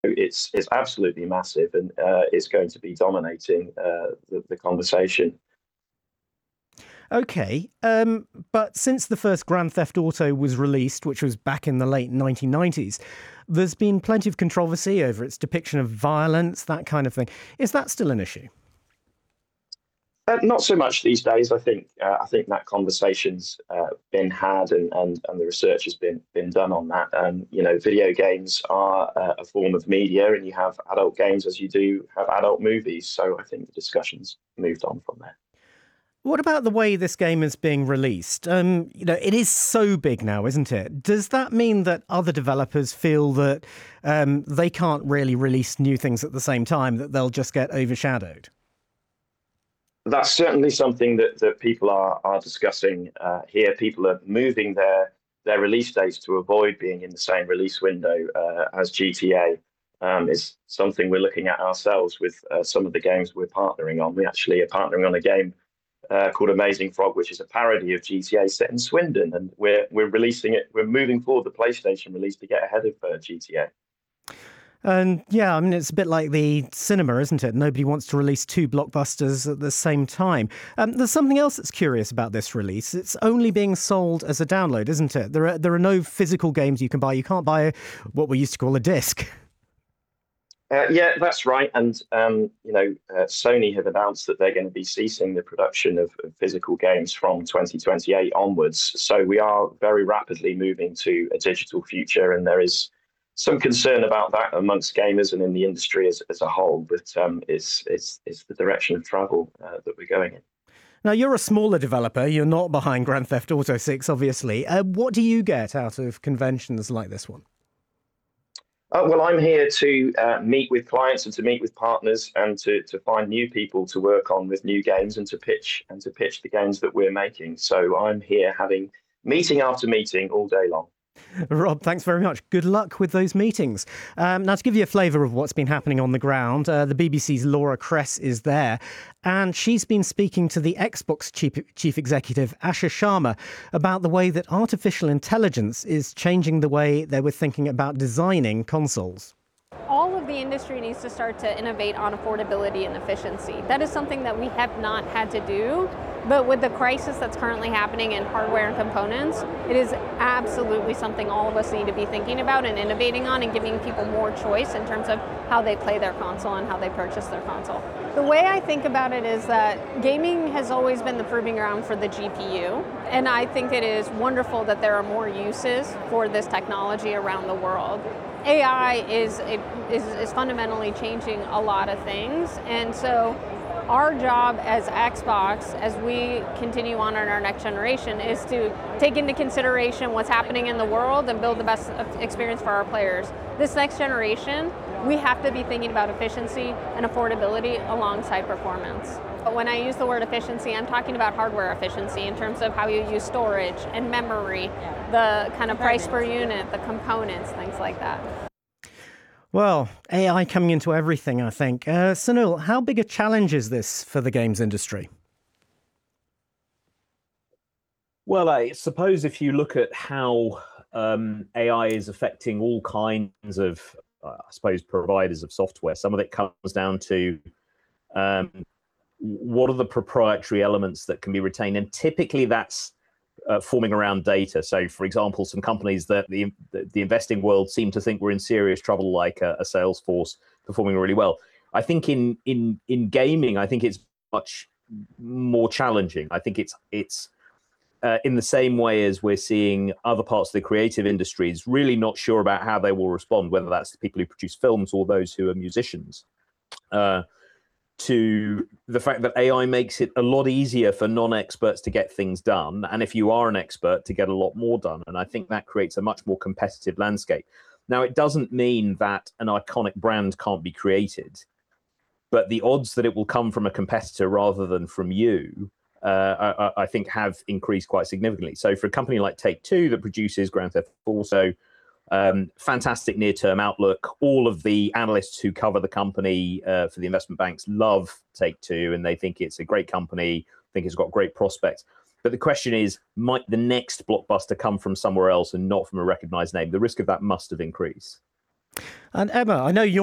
it's absolutely massive, and it's going to be dominating the conversation. Okay, but since the first Grand Theft Auto was released, which was back in the late 1990s, there's been plenty of controversy over its depiction of violence, that kind of thing. Is that still an issue? Not so much these days. I think that conversation's been had, and the research has been done on that. Video games are a form of media, and you have adult games as you do have adult movies. So I think the discussion's moved on from there. What about the way this game is being released? It is so big now, isn't it? Does that mean that other developers feel that they can't really release new things at the same time, that they'll just get overshadowed? That's certainly something that people are discussing here. People are moving their release dates to avoid being in the same release window as GTA. Is something we're looking at ourselves with some of the games we're partnering on. We actually are partnering on a game called Amazing Frog, which is a parody of GTA set in Swindon, and we're releasing it. We're moving forward the PlayStation release to get ahead of GTA. And yeah, I mean, it's a bit like the cinema, isn't it? Nobody wants to release two blockbusters at the same time. There's something else that's curious about this release. It's only being sold as a download, isn't it? There are no physical games you can buy. You can't buy what we used to call a disc. Yeah, that's right. And Sony have announced that they're going to be ceasing the production of physical games from 2028 onwards. So we are very rapidly moving to a digital future, and there is some concern about that amongst gamers and in the industry as a whole. But it's the direction of travel that we're going in. Now, you're a smaller developer. You're not behind Grand Theft Auto 6, obviously. What do you get out of conventions like this one? Well, I'm here to meet with clients and to meet with partners and to find new people to work on with new games and to pitch the games that we're making. So I'm here having meeting after meeting all day long. Rob, thanks very much. Good luck with those meetings. Now, to give you a flavour of what's been happening on the ground, the BBC's Laura Kress is there, and she's been speaking to the Xbox chief executive, Asher Sharma, about the way that artificial intelligence is changing the way they were thinking about designing consoles. All of the industry needs to start to innovate on affordability and efficiency. That is something that we have not had to do, but with the crisis that's currently happening in hardware and components, it is absolutely something all of us need to be thinking about and innovating on and giving people more choice in terms of how they play their console and how they purchase their console. The way I think about it is that gaming has always been the proving ground for the GPU, and I think it is wonderful that there are more uses for this technology around the world. AI is fundamentally changing a lot of things, and so our job as Xbox, as we continue on in our next generation, is to take into consideration what's happening in the world and build the best experience for our players. This next generation, we have to be thinking about efficiency and affordability alongside performance. But when I use the word efficiency, I'm talking about hardware efficiency in terms of how you use storage and memory, the kind of price per unit, the components, things like that. Well, AI coming into everything, I think. Sunil, how big a challenge is this for the games industry? Well, I suppose if you look at how AI is affecting all kinds of, providers of software, some of it comes down to what are the proprietary elements that can be retained? And typically that's forming around data. So, for example, some companies that the investing world seem to think we're in serious trouble, like a Salesforce performing really well. I think in gaming, I think it's much more challenging. I think it's in the same way as we're seeing other parts of the creative industries really not sure about how they will respond, whether that's the people who produce films or those who are musicians. To the fact that AI makes it a lot easier for non-experts to get things done, and if you are an expert, to get a lot more done. And I think that creates a much more competitive landscape. Now, it doesn't mean that an iconic brand can't be created, but the odds that it will come from a competitor rather than from you, I think have increased quite significantly. So for a company like Take-Two that produces Grand Theft Auto, fantastic near-term outlook. All of the analysts who cover the company for the investment banks love Take-Two, and they think it's a great company, think it's got great prospects. But the question is, might the next blockbuster come from somewhere else and not from a recognized name? The risk of that must have increased. And Emma, I know you're